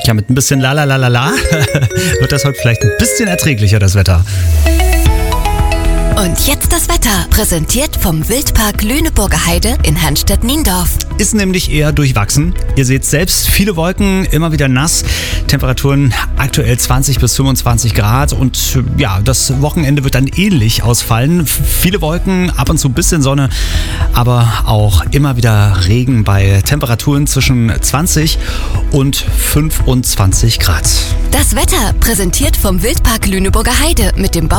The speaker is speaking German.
Ja, mit ein bisschen Lalalala wird das heute vielleicht ein bisschen erträglicher, das Wetter. Und jetzt das Wetter, präsentiert vom Wildpark Lüneburger Heide in Hanstedt-Niendorf. Ist nämlich eher durchwachsen. Ihr seht selbst, viele Wolken, immer wieder nass. Temperaturen aktuell 20 bis 25 Grad. Und ja, das Wochenende wird dann ähnlich ausfallen. Viele Wolken, ab und zu ein bisschen Sonne, aber auch immer wieder Regen bei Temperaturen zwischen 20 und 25 Grad. Das Wetter, präsentiert vom Wildpark Lüneburger Heide mit dem